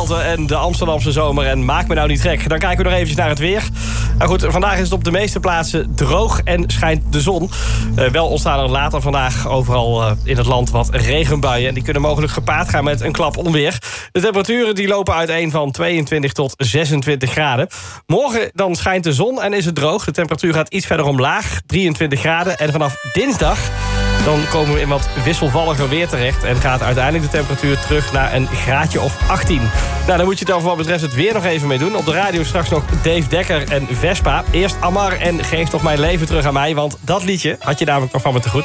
Mierpenveldte en de Amsterdamse zomer. En maak me nou niet gek. Dan kijken we nog eventjes naar het weer. Nou goed, vandaag is het op de meeste plaatsen droog en schijnt de zon. Wel ontstaan er later vandaag overal in het land wat regenbuien. En die kunnen mogelijk gepaard gaan met een klap onweer. De temperaturen die lopen uiteen van 22 tot 26 graden. Morgen dan schijnt de zon en is het droog. De temperatuur gaat iets verder omlaag, 23 graden. En vanaf dinsdag dan komen we in wat wisselvalliger weer terecht. En gaat uiteindelijk de temperatuur terug naar een graadje of 18. Nou, dan moet je dan voor wat betreft het weer nog even mee doen. Op de radio straks nog Dave Dekker en Vespa. Eerst Amar en Geef toch mijn leven terug aan mij. Want dat liedje had je namelijk nog van me te goed.